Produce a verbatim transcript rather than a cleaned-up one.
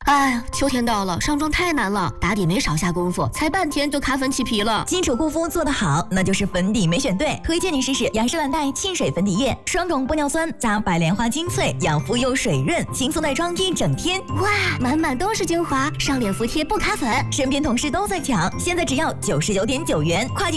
哎呀，秋天到了，上妆太难了，打底没少下功夫，才半天就卡粉起皮了。 基础护肤做得好，那就是粉底没选对。推荐你试试雅诗兰黛沁水粉底液，双种玻尿酸加白莲花精粹，养肤又水润，轻松带妆一整天。 哇，满满都是精华，上脸服帖不卡粉。 身边同事都在抢，现在只要九十九点九元，跨境